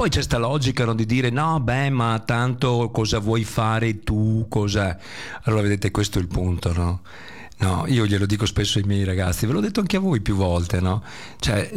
Poi c'è sta logica, no, di dire no, beh, ma tanto cosa vuoi fare tu, cosa... Allora vedete, questo è il punto, no? No, io glielo dico spesso ai miei ragazzi, ve l'ho detto anche a voi più volte, no? Cioè,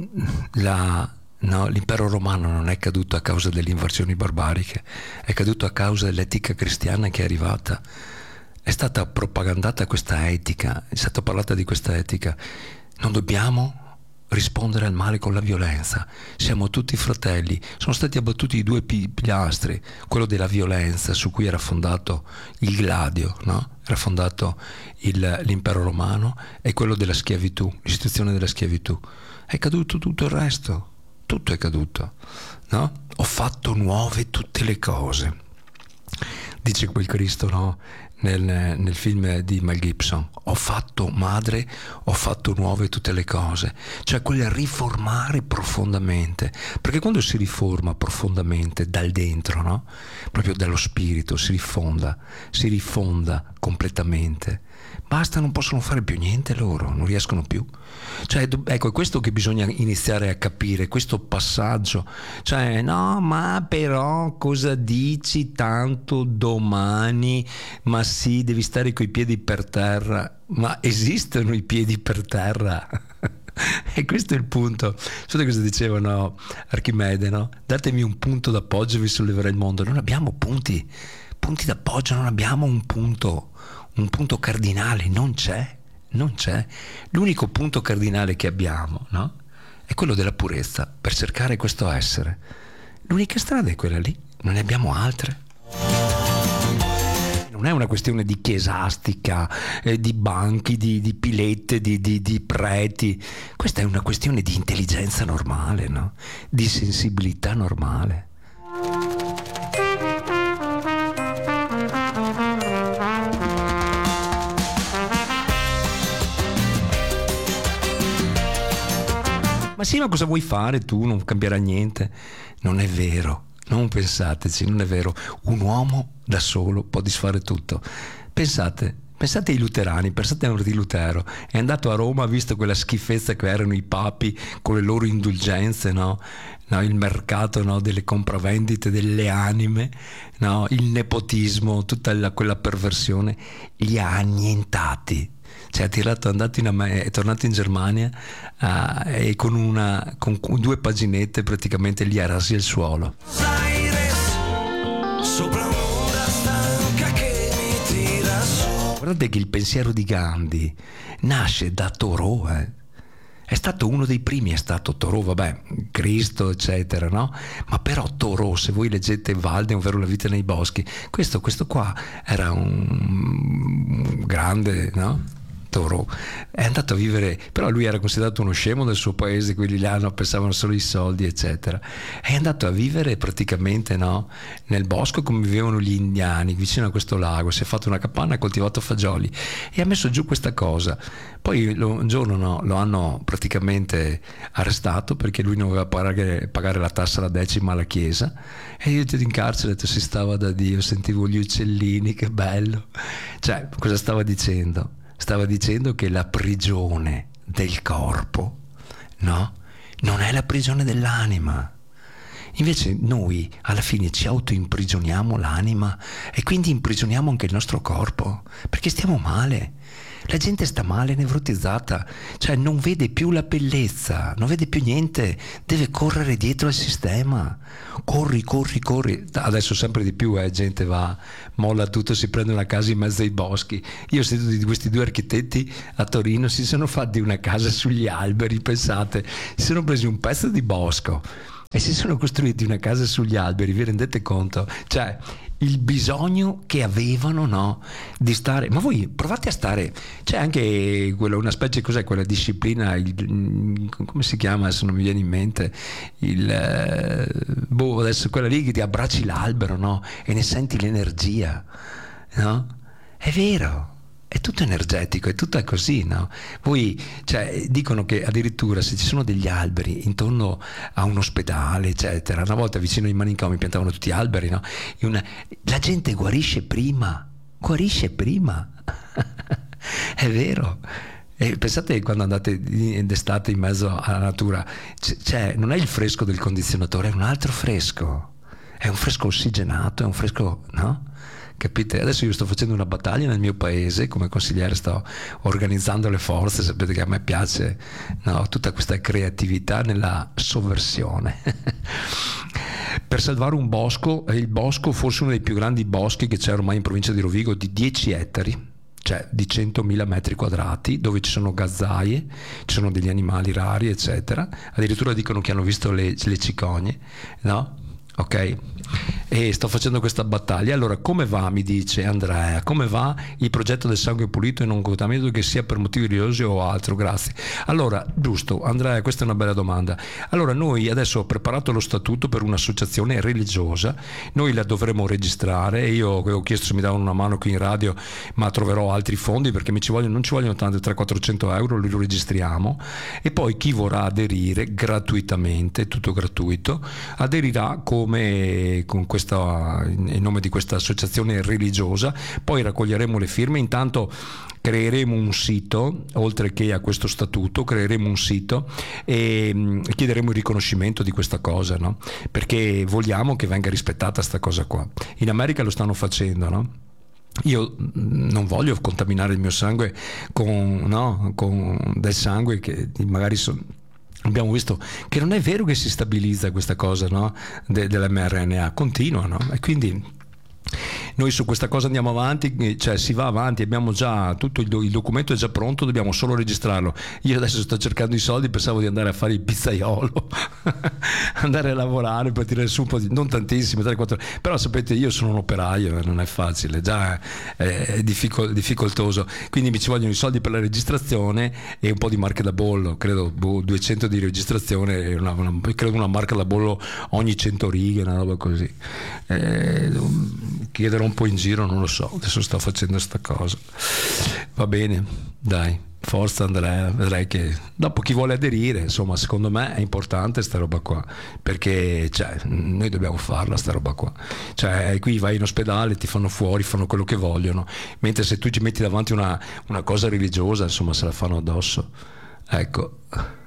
no, l'impero romano non è caduto a causa delle invasioni barbariche, è caduto a causa dell'etica cristiana che è arrivata. È stata propagandata questa etica, è stata parlata di questa etica. Non dobbiamo rispondere al male con la violenza, siamo tutti fratelli. Sono stati abbattuti i due pilastri, quello della violenza su cui era fondato il gladio, no? Era fondato l'impero romano, e quello della schiavitù, l'istituzione della schiavitù. È caduto tutto il resto, tutto è caduto, no? Ho fatto nuove tutte le cose, dice quel Cristo, no? Nel film di Mel Gibson, ho fatto nuove tutte le cose, cioè quel riformare profondamente, perché quando si riforma profondamente dal dentro, no? Proprio dallo spirito, si rifonda completamente, basta, non possono fare più niente loro, non riescono più. Cioè, ecco, è questo che bisogna iniziare a capire, questo passaggio. Cioè, no, ma però cosa dici tanto domani? Ma sì, devi stare coi piedi per terra. Ma esistono i piedi per terra? E questo è il punto. Sapete cosa dicevano Archimede, no? Datemi un punto d'appoggio e vi solleverà il mondo. Non abbiamo punti d'appoggio, non abbiamo un punto cardinale, non c'è. L'unico punto cardinale che abbiamo, no? È quello della purezza, per cercare questo essere. L'unica strada è quella lì, non ne abbiamo altre. Non è una questione di chiesastica, di banchi, di pilette, di preti. Questa è una questione di intelligenza normale, no? Di sensibilità normale. Ma sì, ma cosa vuoi fare tu? Non cambierà niente. Non è vero, non pensateci, non è vero. Un uomo da solo può disfare tutto. Pensate ai luterani, pensate a un di Lutero. È andato a Roma, ha visto quella schifezza che erano i papi con le loro indulgenze, no? No, il mercato, no, delle compravendite delle anime, no? Il nepotismo, tutta quella perversione, li ha annientati. Cioè è tornato in Germania e con 2 paginette praticamente li ha rasi al suolo. Guardate che il pensiero di Gandhi nasce da Thoreau, È stato uno dei primi, è stato Thoreau, vabbè, Cristo, eccetera, no? Ma però Thoreau, se voi leggete Walden, ovvero La vita nei boschi, questo qua era un grande, no? Thoreau è andato a vivere, però lui era considerato uno scemo del suo paese, quelli là pensavano solo ai soldi, eccetera. È andato a vivere praticamente, no, nel bosco come vivevano gli indiani vicino a questo lago, si è fatto una capanna, ha coltivato fagioli e ha messo giù questa cosa. Poi un giorno, no, lo hanno praticamente arrestato perché lui non voleva pagare la tassa alla decima alla chiesa, e io in carcere ho detto, si stava da Dio, sentivo gli uccellini, che bello. Cioè, cosa stava dicendo? Stava dicendo che la prigione del corpo, no? Non è la prigione dell'anima. Invece noi alla fine ci autoimprigioniamo l'anima e quindi imprigioniamo anche il nostro corpo, perché stiamo male. La gente sta male, nevrotizzata, cioè non vede più la bellezza, non vede più niente, deve correre dietro al sistema. Corri. Adesso sempre di più gente molla tutto, si prende una casa in mezzo ai boschi. Io ho sentito di questi 2 architetti a Torino, si sono fatti una casa sugli alberi, pensate, si sono presi un pezzo di bosco e si sono costruiti una casa sugli alberi, vi rendete conto? Cioè, il bisogno che avevano, no, di stare. Ma voi provate a stare, c'è anche una specie, cos'è quella disciplina, come si chiama, adesso non mi viene in mente, adesso quella lì che ti abbracci l'albero, no, e ne senti l'energia, no? È vero. È tutto energetico, è tutto così, no? Voi, cioè, dicono che addirittura se ci sono degli alberi intorno a un ospedale, eccetera, una volta vicino ai manicomi piantavano tutti alberi, no? La gente guarisce prima. È vero. E pensate quando andate d'estate in mezzo alla natura, non è il fresco del condizionatore, è un altro fresco, è un fresco ossigenato, è un fresco, no? Capite? Adesso io sto facendo una battaglia nel mio paese, come consigliere sto organizzando le forze, sapete che a me piace, no, tutta questa creatività nella sovversione. Per salvare un bosco, il bosco forse uno dei più grandi boschi che c'è ormai in provincia di Rovigo, di 10 ettari, cioè di 100.000 metri quadrati, dove ci sono gazzaie, ci sono degli animali rari, eccetera. Addirittura dicono che hanno visto le cicogne, no? Ok? E sto facendo questa battaglia. Allora, come va, mi dice Andrea, come va il progetto del sangue pulito e non contaminato, che sia per motivi religiosi o altro? Grazie. Allora, giusto, Andrea, questa è una bella domanda. Allora, noi adesso ho preparato lo statuto per un'associazione religiosa, noi la dovremo registrare. Io ho chiesto se mi davano una mano qui in radio, ma troverò altri fondi, perché non ci vogliono tanto, 300-400 euro, lo registriamo, e poi chi vorrà aderire gratuitamente, tutto gratuito, aderirà con questa, in nome di questa associazione religiosa. Poi raccoglieremo le firme, intanto creeremo un sito, oltre che a questo statuto creeremo un sito e chiederemo il riconoscimento di questa cosa, no? Perché vogliamo che venga rispettata sta cosa qua. In America lo stanno facendo, no? Io non voglio contaminare il mio sangue con del sangue che magari abbiamo visto che non è vero che si stabilizza questa cosa, no? Dell'mRNA, continua, no? E quindi noi su questa cosa andiamo avanti, cioè si va avanti, abbiamo già tutto il documento è già pronto, dobbiamo solo registrarlo. Io adesso sto cercando i soldi, pensavo di andare a fare il pizzaiolo andare a lavorare per tirare su un po' non tantissimo, 3-4, però sapete, io sono un operaio, non è facile, già è difficoltoso, quindi mi ci vogliono i soldi per la registrazione e un po' di marche da bollo, credo 200 di registrazione e credo una marca da bollo ogni 100 righe, una roba così. Chiederò un po' in giro, non lo so, adesso sto facendo sta cosa. Va bene, dai, forza Andrea, vedrai che dopo chi vuole aderire, insomma, secondo me è importante sta roba qua, perché noi dobbiamo farla sta roba qua, cioè qui vai in ospedale, ti fanno fuori, fanno quello che vogliono, mentre se tu ci metti davanti una cosa religiosa, insomma, se la fanno addosso, ecco.